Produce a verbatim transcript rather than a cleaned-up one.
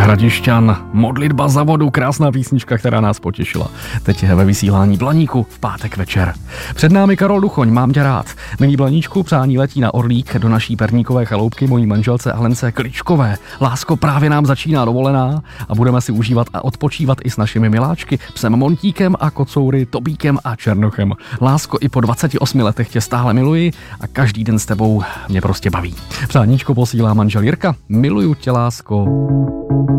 Hradišťan, Modlitba za vodu, krásná písnička, která nás potěšila. Teď je ve vysílání Blaníku v pátek večer. Před námi Karol Duchoň, mám tě rád. Milý Blaníčku, přání letí na Orlík do naší perníkové chaloupky mojí manželce Alence Kličkové. Lásko, právě nám začíná dovolená a budeme si užívat a odpočívat i s našimi miláčky, psem Montíkem a kocoury Tobíkem a Černochem. Lásko, i po dvaceti osmi letech tě stále miluji a každý den s tebou mě prostě baví. Přáníčko posílá manžel Jirka. Miluju tě, lásko.